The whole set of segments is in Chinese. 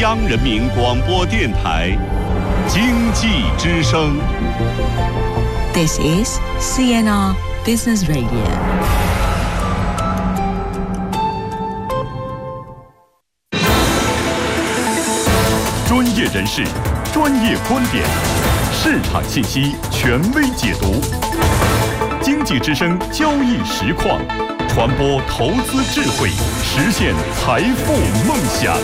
央人民广播电台经济之声。 This is CNR Business Radio。 专业人士，专业观点，市场信息权威解读。经济之声交易实况，传播投资智慧，实现财富梦想。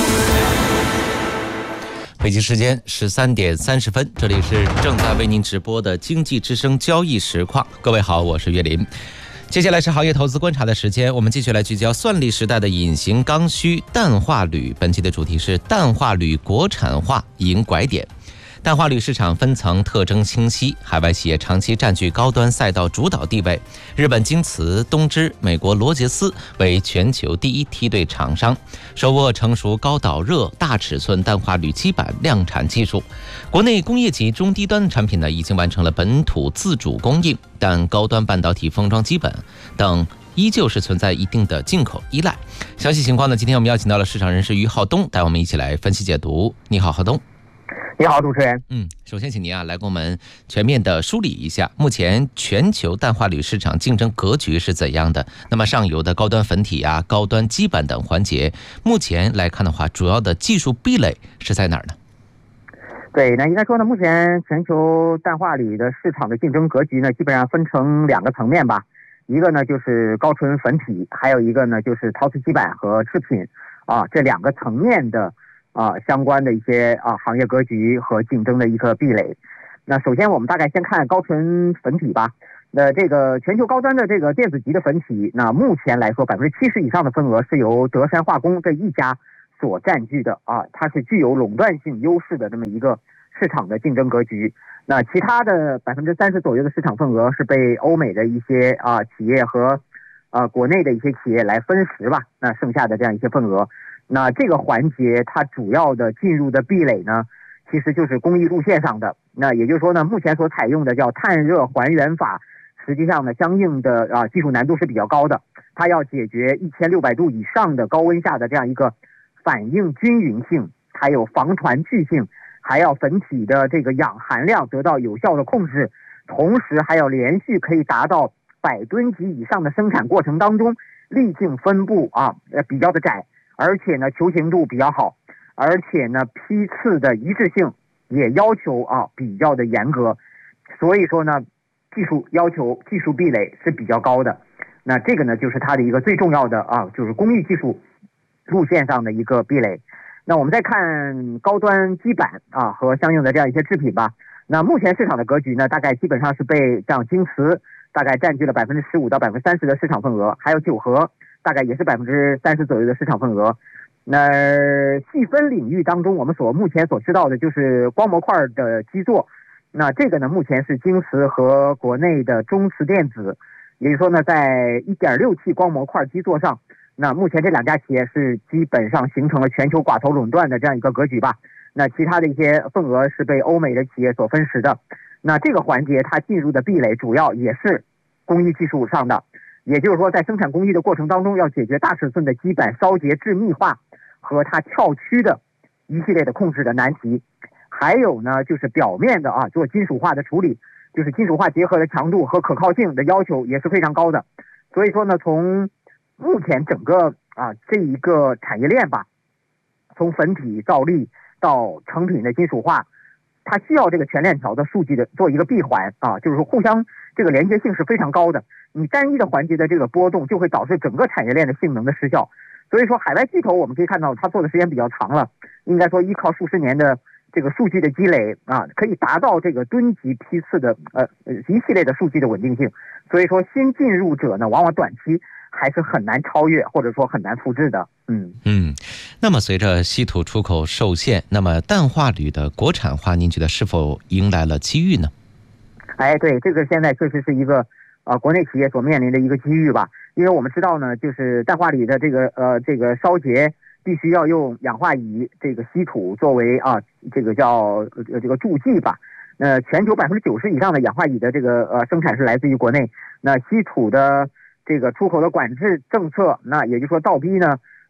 北京时间13点30分，这里是正在为您直播的经济之声交易实况。各位好，我是岳林。接下来是行业投资观察的时间，我们继续来聚焦算力时代的隐形刚需氮化铝。本期的主题是氮化铝国产化迎拐点。氮化铝市场分层特征清晰，海外企业长期占据高端赛道主导地位。日本京瓷、东芝、美国罗杰斯为全球第一梯队厂商，手握成熟高导热、大尺寸氮化铝基板量产技术。国内工业级中低端产品呢，已经完成了本土自主供应，但高端半导体封装基本等依旧是存在一定的进口依赖。详细情况呢，今天我们邀请到了市场人士于浩东，带我们一起来分析解读。你好，浩东。 你好，主持人。 首先请您来给我们全面的梳理一下目前全球氮化铝市场竞争格局是怎样的。那么上游的高端粉体啊、高端基板等环节，目前来看的话，主要的技术壁垒是在哪儿呢？ 对，那应该说呢，目前全球氮化铝的市场的竞争格局呢，基本上分成两个层面吧。一个呢就是高纯粉体，还有一个呢就是陶瓷基板和制品这两个层面的相关的一些行业格局和竞争的一个壁垒。那首先我们大概先看高纯粉体吧。那这个全球高端的这个电子级的粉体，那目前来说70%以上的份额是由德山化工这一家所占据的它是具有垄断性优势的这么一个市场的竞争格局。那其他的30%左右的市场份额是被欧美的一些企业和国内的一些企业来分食吧。那剩下的这样一些份额，那这个环节它主要的进入的壁垒呢，其实就是工艺路线上的。那也就是说呢，目前所采用的叫碳热还原法，实际上呢相应的技术难度是比较高的。它要解决1600度以上的高温下的这样一个反应均匀性，还有防传聚性，还要粉体的这个氧含量得到有效的控制，同时还要连续可以达到100吨级以上的生产过程当中，粒径分布比较的窄，而且呢球形度比较好，而且呢批次的一致性也要求比较的严格。所以说呢技术要求、技术壁垒是比较高的。那这个呢就是它的一个最重要的就是工艺技术路线上的一个壁垒。那我们再看高端基板和相应的这样一些制品吧。那目前市场的格局呢，大概基本上是被像京瓷大概占据了15%到30%的市场份额，还有九和大概也是30%左右的市场份额。那细分领域当中，我们目前所知道的就是光模块的基座。那这个呢，目前是京瓷和国内的中磁电子，也就是说呢，在1.6T 光模块基座上，那目前这两家企业是基本上形成了全球寡头垄断的这样一个格局吧。那其他的一些份额是被欧美的企业所分食的。那这个环节它进入的壁垒主要也是工艺技术上的，也就是说在生产工艺的过程当中，要解决大尺寸的基板烧结致密化和它跳曲的一系列的控制的难题。还有呢就是表面的做金属化的处理，就是金属化结合的强度和可靠性的要求也是非常高的。所以说呢，从目前整个这一个产业链吧，从粉体造粒到成品的金属化，它需要这个全链条的数据的做一个闭环就是说互相这个连接性是非常高的。你单一的环节的这个波动就会导致整个产业链的性能的失效。所以说海外巨头我们可以看到它做的时间比较长了，应该说依靠数十年的这个数据的积累可以达到这个吨级批次的一系列的数据的稳定性。所以说新进入者呢，往往短期还是很难超越或者说很难复制的。 那么随着稀土出口受限，那么氮化铝的国产化，您觉得是否迎来了机遇呢？ 对，这个现在确实是一个国内企业所面临的一个机遇吧。因为我们知道呢，就是氮化铝的这个烧结必须要用氧化乙这个稀土作为这个叫这个助剂吧。全球90%以上的氧化乙的这个生产是来自于国内。那稀土的这个出口的管制政策，那也就是说倒逼呢，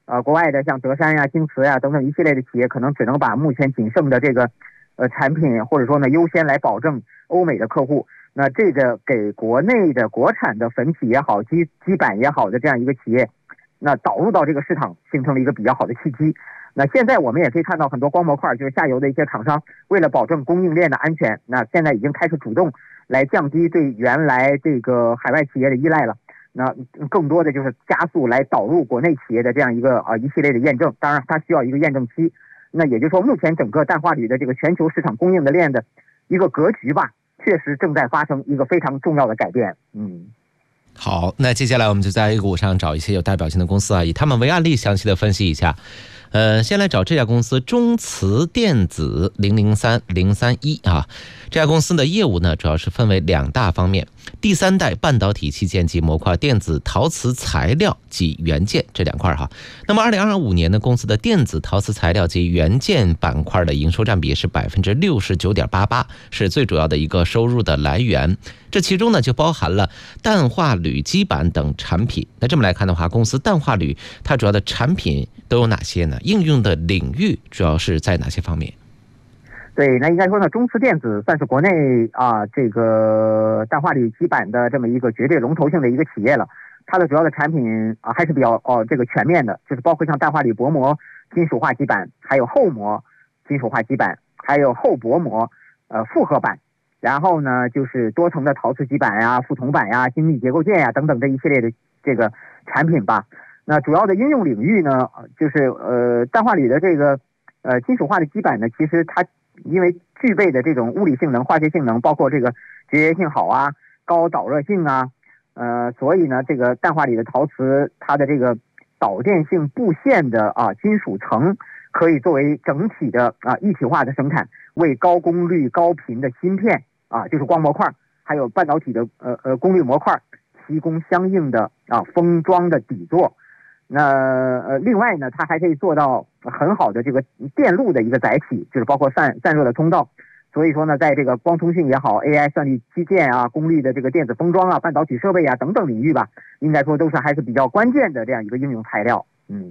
国外的像德山呀、京瓷呀等等一系列的企业，可能只能把目前仅剩的这个产品，或者说呢优先来保证欧美的客户。那这个给国内的国产的粉体也好、基板也好的这样一个企业，那导入到这个市场，形成了一个比较好的契机。那现在我们也可以看到很多光模块，就是下游的一些厂商，为了保证供应链的安全，那现在已经开始主动来降低对原来这个海外企业的依赖了。那更多的就是加速来导入国内企业的这样一个一系列的验证，当然它需要一个验证期。那也就是说，目前整个氮化铝的这个全球市场供应的链的一个格局吧，确实正在发生一个非常重要的改变。 好，那接下来我们就在 A 股上找一些有代表性的公司啊，以他们为案例详细的分析一下。先来找这家公司中磁电子003031啊，这家公司的业务呢主要是分为2大方面，第3代半导体器件及模块、电子陶瓷材料及元件这2块哈。那么2025年呢，公司的电子陶瓷材料及元件板块的营收占比是 69.88%， 是最主要的一个收入的来源。这其中呢就包含了氮化铝基板等产品。那这么来看的话，公司氮化铝它主要的产品都有哪些呢？应用的领域主要是在哪些方面？ 对，那应该说呢，中磁电子算是国内这个氮化铝基板的这么一个绝对龙头性的一个企业了。它的主要的产品还是比较这个全面的，就是包括像氮化铝薄膜金属化基板，还有厚膜金属化基板，还有厚薄膜复合板。然后呢，就是多层的陶瓷基板呀、覆铜板呀、精密结构件呀等等这一系列的这个产品吧。那主要的应用领域呢，就是氮化铝的这个金属化的基板呢，其实它因为具备的这种物理性能、化学性能，包括这个节约性好啊、高导热性啊，所以呢，这个氮化铝的陶瓷它的这个导电性布线的金属层，可以作为整体的一体化的生产，为高功率高频的芯片就是光模块，还有半导体的功率模块提供相应的封装的底座。那另外呢，它还可以做到很好的这个电路的一个载体，就是包括散热的通道。所以说呢，在这个光通讯也好、AI 算力基建功率的这个电子封装半导体设备等等领域吧，应该说都是还是比较关键的这样一个应用材料。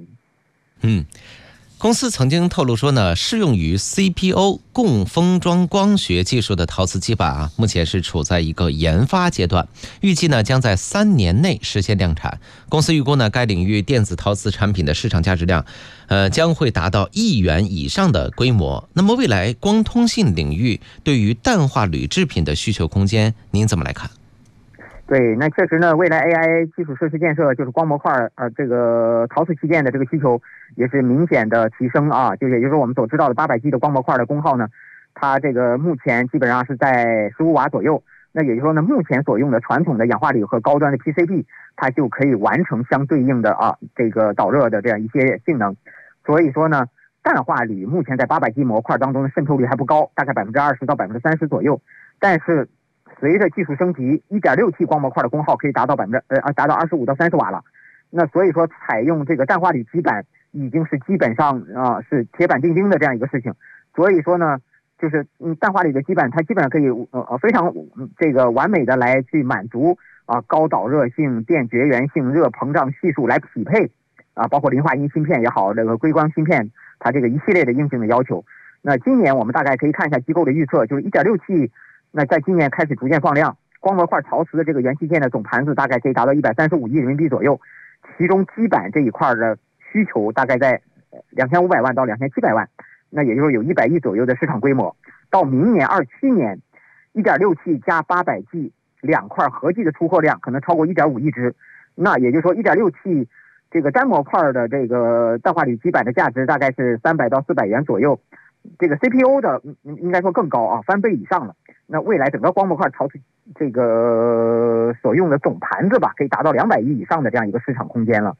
公司曾经透露说呢，适用于 CPO 共封装光学技术的陶瓷基板目前是处在一个研发阶段，预计呢将在3年内实现量产。公司预估呢，该领域电子陶瓷产品的市场价值量将会达到1亿元以上的规模。那么未来光通信领域对于氮化铝制品的需求空间，您怎么来看？ 对，那确实呢，未来 AI 基础设施建设就是光模块这个陶瓷器件的这个需求也是明显的提升就也就是我们所知道的800G 的光模块的功耗呢，它这个目前基本上是在15瓦左右。那也就是说呢，目前所用的传统的氧化铝和高端的 PCB， 它就可以完成相对应的这个导热的这样一些性能。所以说呢，氮化铝目前在800G 模块当中的渗透率还不高，大概20%到30%左右，但是随着技术升级 1.6T 光模块的功耗可以达到25到30瓦了。那所以说采用这个氮化铝基板已经是基本上是铁板钉钉的这样一个事情。所以说呢，就是氮化铝的基板它基本上可以非常这个完美的来去满足高导热性、电绝缘性、热膨胀系数来匹配包括磷化铟芯片也好，这个硅光芯片它这个一系列的硬性的要求。那今年我们大概可以看一下机构的预测，就是 1.6T那在今年开始逐渐放量，光模块陶瓷的这个元器件的总盘子大概可以达到135亿人民币左右，其中基板这一块的需求大概在2500万到2700万，那也就是有100亿左右的市场规模。到明年27年 1.6T 加 800G 2块合计的出货量可能超过1.5亿只，那也就是说 1.6T 这个单模块的这个氮化铝基板的价值大概是300到400元左右，这个 CPU 的应该说更高翻倍以上了。那未来整个光模块陶瓷这个所用的总盘子吧，可以达到200亿以上的这样一个市场空间了。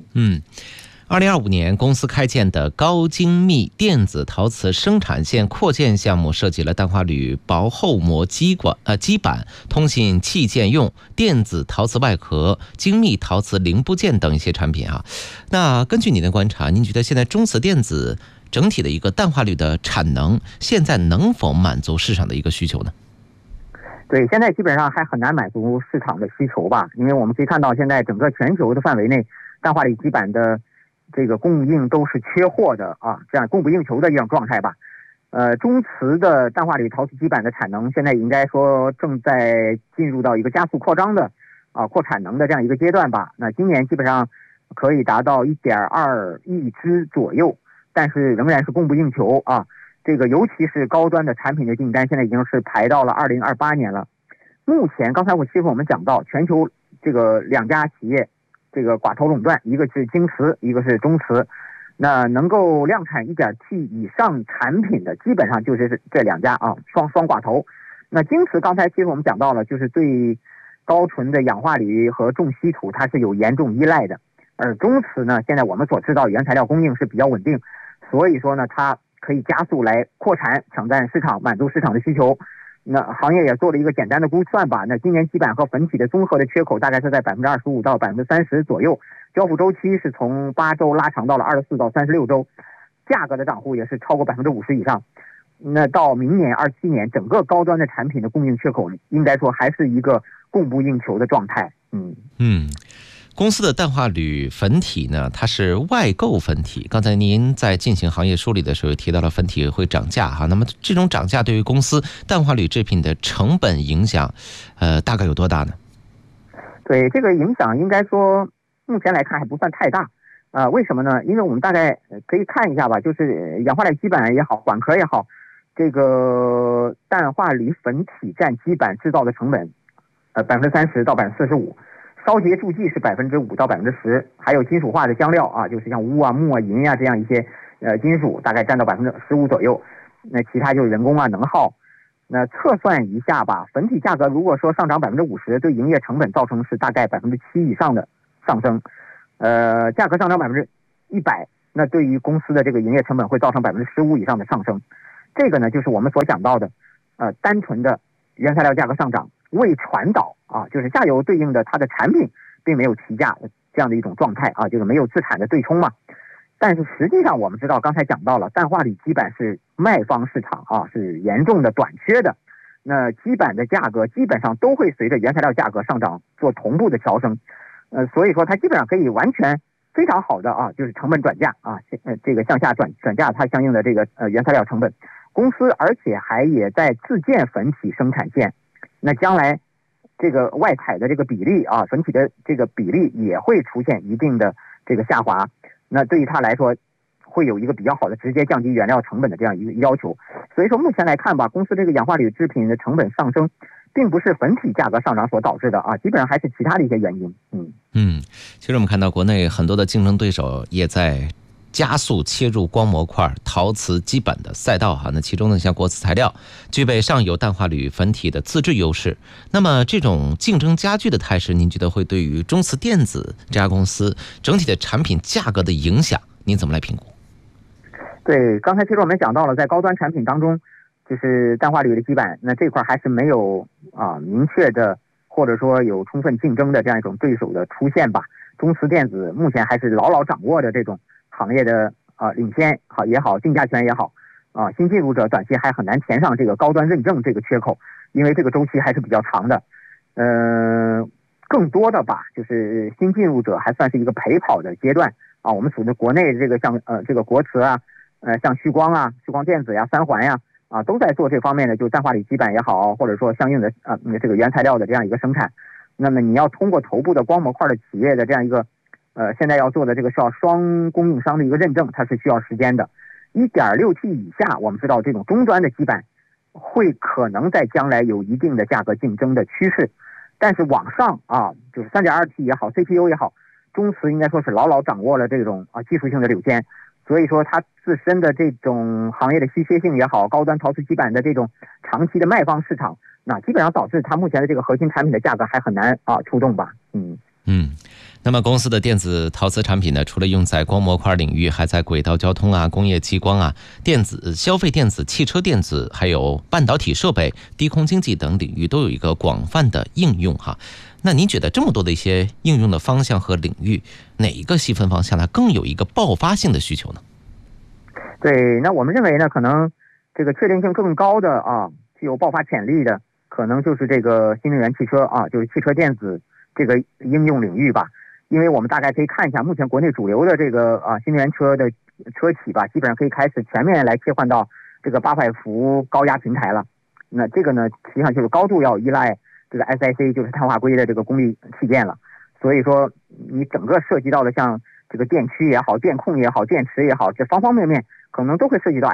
2025年，公司开建的高精密电子陶瓷生产线扩建项目涉及了氮化铝薄厚膜基板、通信器件用电子陶瓷外壳、精密陶瓷零部件等一些产品那根据您的观察，您觉得现在中磁电子整体的一个氮化铝的产能现在能否满足市场的一个需求呢？ 对，现在基本上还很难满足市场的需求吧，因为我们可以看到现在整个全球的范围内，氮化铝基板的这个供应都是缺货的啊，这样供不应求的一种状态吧。中磁的氮化铝陶瓷基板的产能现在应该说正在进入到一个加速扩张的扩产能的这样一个阶段吧。那今年基本上可以达到1.2亿只左右，但是仍然是供不应求啊。这个尤其是高端的产品的订单现在已经是排到了2028年了。目前刚才我们讲到全球这个2家企业这个寡头垄断，一个是京瓷，一个是中瓷。那能够量产 1.T 以上产品的基本上就是这2家啊，双寡头。那京瓷刚才其实我们讲到了，就是对高纯的氧化铝和重稀土它是有严重依赖的，而中瓷呢，现在我们所知道原材料供应是比较稳定，所以说呢它可以加速来扩产，抢占市场，满足市场的需求。那行业也做了一个简单的估算吧，那今年基板和粉体的综合的缺口大概是在25%到30%左右，交付周期是从8周拉长到了24到36周，价格的涨幅也是超过50%以上。那到明年27年，整个高端的产品的供应缺口应该说还是一个供不应求的状态。 公司的氮化铝粉体呢，它是外购粉体。刚才您在进行行业梳理的时候提到了粉体会涨价哈，那么这种涨价对于公司氮化铝制品的成本影响，大概有多大呢？ 对，这个影响应该说目前来看还不算太大。为什么呢？因为我们大概可以看一下吧，就是氧化铝基板也好，管壳也好，这个氮化铝粉体占基板制造的成本30%到45%。烧结助剂是5%到10%，还有金属化的香料啊，就是像钨啊、钼啊、银啊这样一些金属，大概占到15%左右。那其他就是人工啊、能耗。那测算一下吧，粉体价格如果说上涨50%，对营业成本造成是大概7%以上的上升。价格上涨100%，那对于公司的这个营业成本会造成15%以上的上升。这个呢，就是我们所讲到的，单纯的原材料价格上涨未传导啊，就是下游对应的它的产品并没有提价这样的一种状态啊，就是没有资产的对冲嘛。但是实际上我们知道，刚才讲到了氮化铝基板是卖方市场啊，是严重的短缺的。那基板的价格基本上都会随着原材料价格上涨做同步的调升，所以说它基本上可以完全非常好的啊，就是成本转嫁啊，这个向下转嫁它相应的这个原材料成本。公司而且也在自建粉体生产线，那将来这个外采的这个比例啊，粉体的这个比例也会出现一定的这个下滑。那对于它来说，会有一个比较好的直接降低原料成本的这样一个要求。所以说目前来看吧，公司这个氧化铝制品的成本上升，并不是粉体价格上涨所导致的啊，基本上还是其他的一些原因。 其实我们看到国内很多的竞争对手也在加速切入光模块陶瓷基板的赛道哈。那其中呢，像国瓷材料具备上游氮化铝粉体的自制优势。那么这种竞争加剧的态势，您觉得会对于中磁电子这家公司整体的产品价格的影响，您怎么来评估？ 对，刚才其实我们讲到了，在高端产品当中，就是氮化铝的基板，那这块还是没有明确的或者说有充分竞争的这样一种对手的出现吧。中磁电子目前还是牢牢掌握着这种行业的领先也好，定价权也好新进入者短期还很难填上这个高端认证这个缺口，因为这个周期还是比较长的。更多的吧，就是新进入者还算是一个陪跑的阶段我们属于国内这个像这个国瓷像旭光电子呀、三环呀都在做这方面的，就氮化铝基板也好，或者说相应的这个原材料的这样一个生产。那么你要通过头部的光模块的企业的这样一个现在要做的这个需要双供应商的一个认证，它是需要时间的。1.6T 以下，我们知道这种终端的基板会可能在将来有一定的价格竞争的趋势，但是往上就是 3.2T 也好 CPU 也好，中磁应该说是牢牢掌握了这种技术性的领先。所以说它自身的这种行业的稀缺性也好，高端陶瓷基板的这种长期的卖方市场，那基本上导致它目前的这个核心产品的价格还很难出动吧。 那么公司的电子陶瓷产品呢，除了用在光模块领域，还在轨道交通工业激光电子、消费电子、汽车电子，还有半导体设备、低空经济等领域都有一个广泛的应用哈。那您觉得这么多的一些应用的方向和领域，哪一个细分方向它更有一个爆发性的需求呢？ 对，那我们认为呢，可能这个确定性更高的具有爆发潜力的，可能就是这个新能源汽车就是汽车电子这个应用领域吧。 因为我们大概可以看一下，目前国内主流的这个新能源车的车企吧，基本上可以开始全面来切换到这个800伏高压平台了。那这个呢，实际上就是高度要依赖这个 SiC， 就是碳化硅的这个功率器件了。所以说，你整个涉及到的像这个电驱也好、电控也好、电池也好，这方方面面可能都会涉及到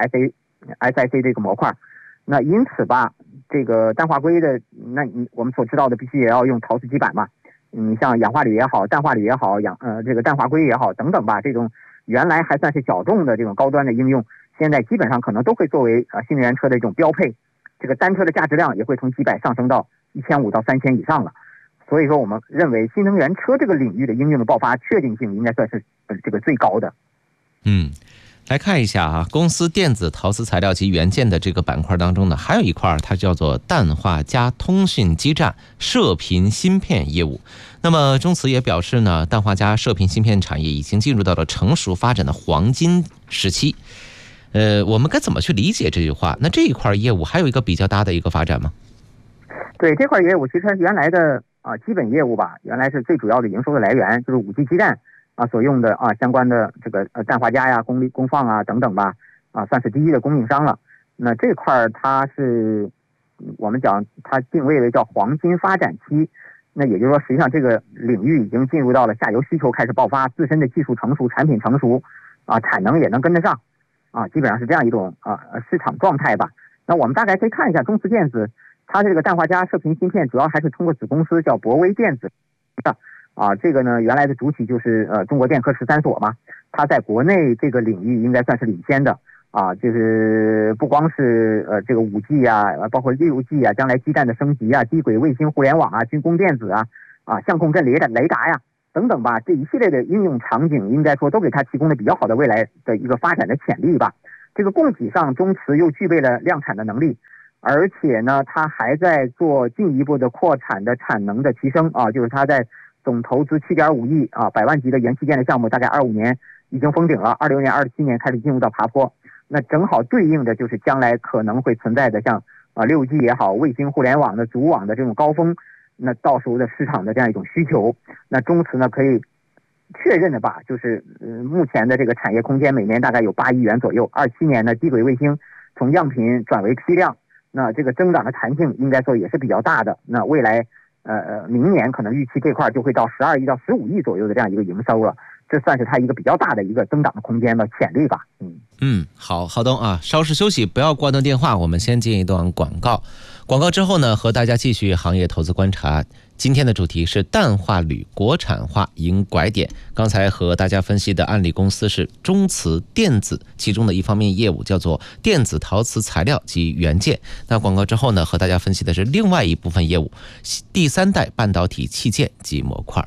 SiC 这个模块。那因此吧，这个氮化硅的，那我们所知道的必须也要用陶瓷基板嘛。你像氧化铝也好、氮化铝也好、这个氮化硅也好等等吧，这种原来还算是小众的这种高端的应用，现在基本上可能都会作为新能源车的一种标配。这个单车的价值量也会从几百上升到1500到3000以上了。所以说，我们认为新能源车这个领域的应用的爆发确定性应该算是这个最高的。 来看一下啊，公司电子陶瓷材料及元件的这个板块当中呢，还有一块它叫做氮化镓通讯基站射频芯片业务。那么中磁也表示呢，氮化镓射频芯片产业已经进入到了成熟发展的黄金时期。我们该怎么去理解这句话？那这一块业务还有一个比较大的一个发展吗？ 对，这块业务其实原来的基本业务吧，原来是最主要的营收的来源，就是5G 基站所用的相关的这个氮化镓呀、功放啊等等吧，算是第一的供应商了。那这块它是我们讲它定位为叫黄金发展期，那也就是说，实际上这个领域已经进入到了下游需求开始爆发，自身的技术成熟、产品成熟产能也能跟得上基本上是这样一种市场状态吧。那我们大概可以看一下中磁电子，它这个氮化镓射频芯片主要还是通过子公司叫博威电子这个呢，原来的主体就是中国电科13所嘛，它在国内这个领域应该算是领先的就是不光是这个5G 包括6G 将来基站的升级低轨卫星互联网军工电子相控阵雷达等等吧，这一系列的应用场景应该说都给它提供了比较好的未来的一个发展的潜力吧。这个供给上，中磁又具备了量产的能力，而且呢，它还在做进一步的扩产的产能的提升就是它在总投资7.5亿100万级的元器件的项目，大概25年已经封顶了，26年、27年开始进入到爬坡。那正好对应的就是将来可能会存在的像6G 也好、卫星互联网的组网的这种高峰，那到时候的市场的这样一种需求，那中磁呢可以确认的吧，就是目前的这个产业空间每年大概有8亿元左右。27年呢，低轨卫星从样品转为批量，那这个增长的弹性应该说也是比较大的。那未来明年可能预期这块就会到12亿到15亿左右的这样一个营收了，这算是它一个比较大的一个增长的空间的潜力吧。 好，浩东稍事休息，不要挂断电话，我们先进一段广告。广告之后呢，和大家继续行业投资观察。今天的主题是氮化铝国产化迎拐点。刚才和大家分析的案例公司是中磁电子，其中的一方面业务叫做电子陶瓷材料及元件。那广告之后呢，和大家分析的是另外一部分业务，第3代半导体器件及模块。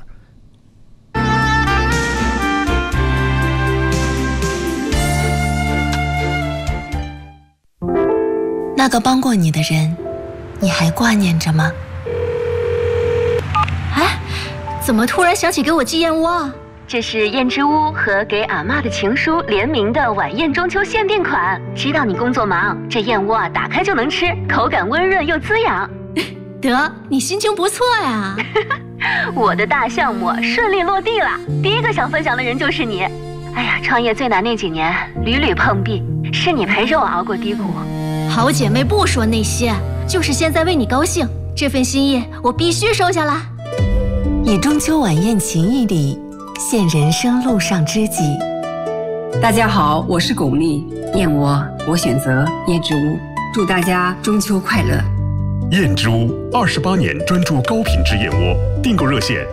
那个帮过你的人，你还挂念着吗？ 哎，怎么突然想起给我寄燕窝啊？ 这是燕之屋和给阿嬷的情书联名的晚宴中秋限定款。知道你工作忙，这燕窝打开就能吃，口感温润又滋养。 得，你心情不错呀。 我的大项目顺利落地了，第一个想分享的人就是你。哎呀，创业最难那几年，屡屡碰壁，是你陪着我熬过低谷。 好姐妹不说那些，就是现在为你高兴，这份心意我必须收下来。 以中秋晚宴情谊礼，献人生路上知己。 大家好，我是巩俐，燕窝我选择燕之屋，祝大家中秋快乐。 燕之屋28年专注高品质燕窝，订购热线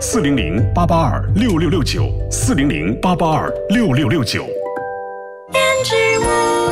400-882-6669，400-882-6669。 燕之屋。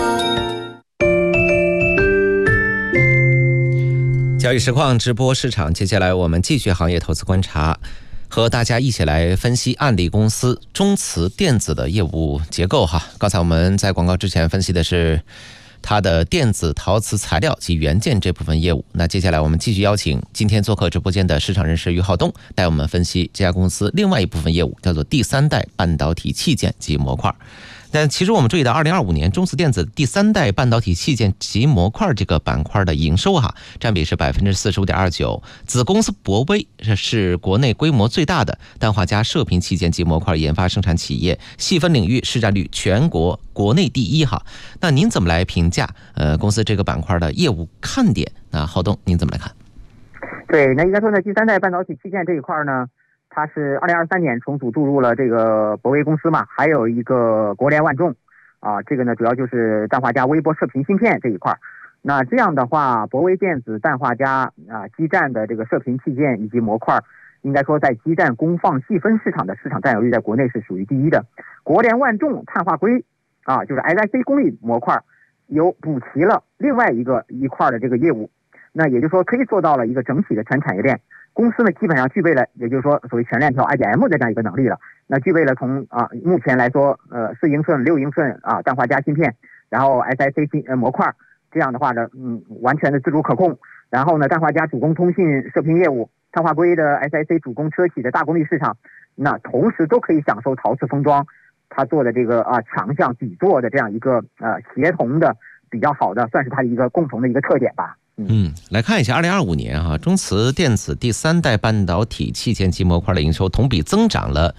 交易实况直播市场，接下来我们继续行业投资观察，和大家一起来分析案例公司中磁电子的业务结构刚才我们在广告之前分析的是它的电子陶瓷材料及元件这部分业务。那接下来我们继续邀请今天做客直播间的市场人士于浩东，带我们分析这家公司另外一部分业务，叫做第3代半导体器件及模块。 但其实我们注意到2025年中磁电子第3代半导体器件及模块这个板块的营收占比是 45.29%， 子公司博威是国内规模最大的氮化镓射频器件及模块研发生产企业，细分领域市占率全国国内第一那您怎么来评价公司这个板块的业务看点？那浩东您怎么来看？ 对，那应该说呢，第3代半导体器件这一块呢，它是2023年重组注入了这个博威公司嘛，还有一个国联万众这个呢主要就是氮化镓微波射频芯片这一块。那这样的话，博威电子氮化镓基站的这个射频器件以及模块，应该说在基站功放细分市场的市场占有率在国内是属于第一的。国联万众碳化硅就是 SiC 功率模块有补齐了另外一块的这个业务。那也就是说可以做到了一个整体的全产业链。公司呢基本上具备了，也就是说所谓全链条 IDM 的这样一个能力了。那具备了从目前来说4英寸、6英寸氮化镓芯片，然后 SiC 模块，这样的话呢完全的自主可控。然后呢氮化镓主攻通信射频业务，碳化硅的 SiC 主攻车企的大功率市场，那同时都可以享受陶瓷封装它做的这个强项底座的这样一个协同的比较好的，算是它的一个共同的一个特点吧。 来看一下2025年中磁电子第3代半导体器件及模块的营收同比增长了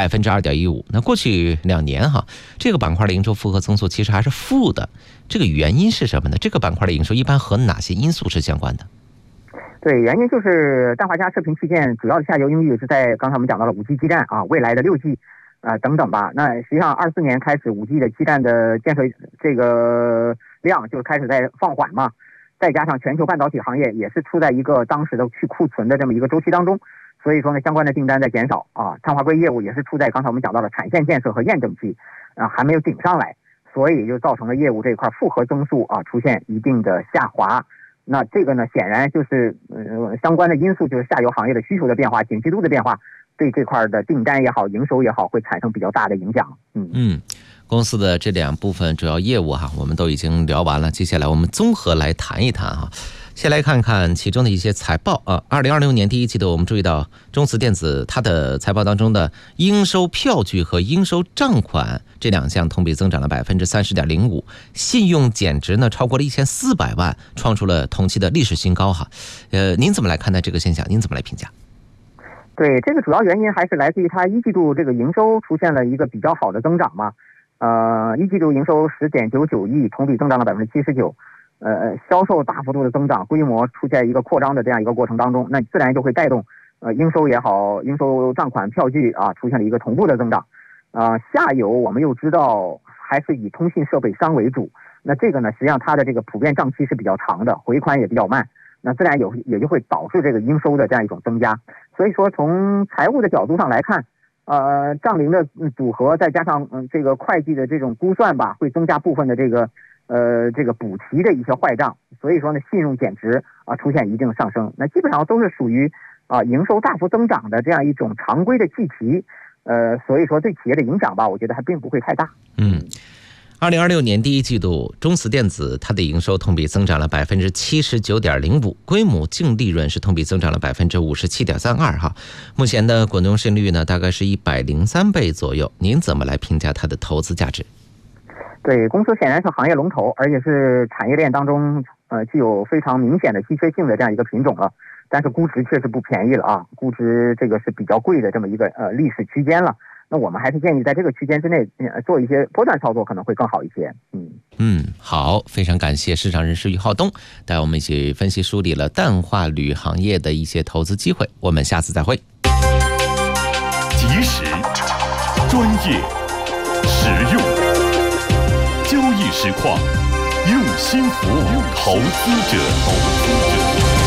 2.15%。那过去2年这个板块的营收复合增速其实还是负的，这个原因是什么呢？这个板块的营收一般和哪些因素是相关的？ 对，原因就是氮化镓射频器件主要的下游应用是在刚才我们讲到了 5G 基站未来的 6G 等等吧。那实际上24年开始 5G 的基站的建设这个量就开始在放缓嘛，再加上全球半导体行业也是处在一个当时的去库存的这么一个周期当中，所以说呢相关的订单在减少碳化硅业务也是处在刚才我们讲到的产线建设和验证期还没有顶上来，所以就造成了业务这一块复合增速出现一定的下滑。那这个呢显然就是相关的因素就是下游行业的需求的变化、景气度的变化，对这块的订单也好、营收也好会产生比较大的影响。 公司的这2部分主要业务我们都已经聊完了，接下来我们综合来谈一谈先来看看其中的一些财报2026年第1季度，我们注意到中磁电子它的财报当中的应收票据和应收账款这2项同比增长了 30.05%， 信用减值呢超过了1400万，创出了同期的历史新高您怎么来看待这个现象？您怎么来评价？ 对，这个主要原因还是来自于它1季度这个营收出现了一个比较好的增长嘛。1季度营收 10.99 亿，同比增长了 79%，销售大幅度的增长，规模出现一个扩张的这样一个过程当中，那自然就会带动应收也好，应收账款票据出现了一个同步的增长。下游我们又知道还是以通信设备商为主，那这个呢实际上它的这个普遍账期是比较长的，回款也比较慢，那自然也就会导致这个应收的这样一种增加。所以说从财务的角度上来看，账龄的组合再加上这个会计的这种估算吧，会增加部分的这个补齐的一些坏账，所以说呢信用减值出现一定上升，那基本上都是属于营收大幅增长的这样一种常规的计提，所以说对企业的影响吧，我觉得还并不会太大。 2026年第1季度，中磁电子它的营收同比增长了 79.05%， 规模净利润是同比增长了 57.32%目前的股东市盈率呢大概是103倍左右，您怎么来评价它的投资价值？ 对，公司显然是行业龙头，而且是产业链当中具有非常明显的稀缺性的这样一个品种了，但是估值确实不便宜了估值这个是比较贵的这么一个历史区间了。那我们还是建议在这个区间之内做一些波段操作可能会更好一些。 好，非常感谢市场人士于浩东带我们一起分析梳理了氮化铝行业的一些投资机会，我们下次再会。 及时、专业、实用，交易实况，用心服务投资者。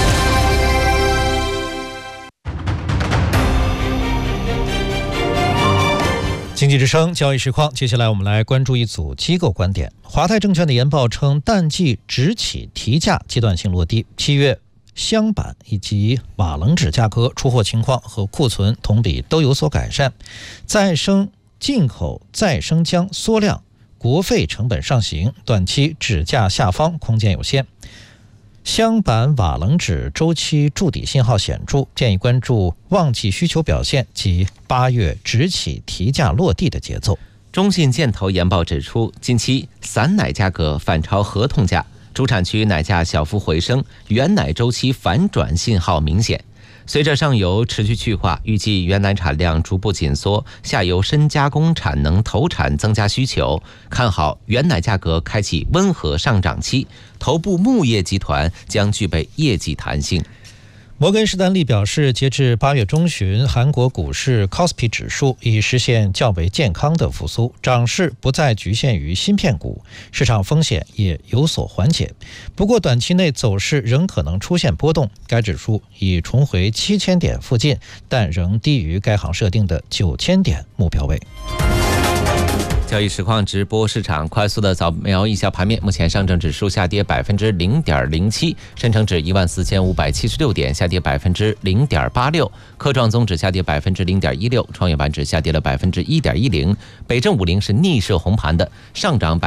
经济之声交易实况，接下来我们来关注一组机构观点。华泰证券的研报称，淡季纸企提价阶段性落地，7月镶板以及瓦楞纸价格出货情况和库存同比都有所改善，再生进口再生浆缩量，国费成本上行，短期纸价下方空间有限。镶板瓦楞纸周期筑底信号显著，建议关注旺季需求表现及8月纸企提价落地的节奏。 中信建投研报指出，近期散奶价格反超合同价，主产区奶价小幅回升，原奶周期反转信号明显。随着上游持续去化，预计原奶产量逐步紧缩，下游深加工产能投产增加需求，看好原奶价格开启温和上涨期，头部牧业集团将具备业绩弹性。 摩根士丹利表示，截至8月中旬，韩国股市 KOSPI 指数已实现较为健康的复苏，涨势不再局限于芯片股，市场风险也有所缓解。不过，短期内走势仍可能出现波动，该指数已重回7000点附近，但仍低于该行设定的9000点目标位。 交易实况直播市场快速的扫描一下盘面，目前上证指数下跌0.07%，深成指14576点下跌0.86%，科创综指下跌0.16%，创业板指下跌了1.10%，北证50是逆势红盘的，上涨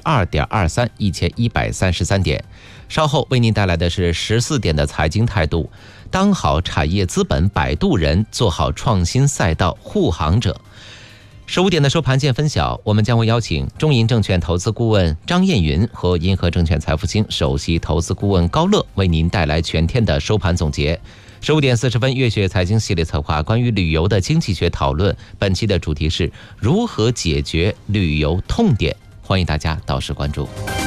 2.23%，1133点。稍后为您带来的是14点的财经态度，当好产业资本摆渡人，做好创新赛道护航者。15点的收盘见分晓，我们将会邀请中银证券投资顾问张艳云和银河证券财富星首席投资顾问高乐为您带来全天的收盘总结。15点40分，月学财经系列策划关于旅游的经济学讨论，本期的主题是如何解决旅游痛点，欢迎大家到时关注。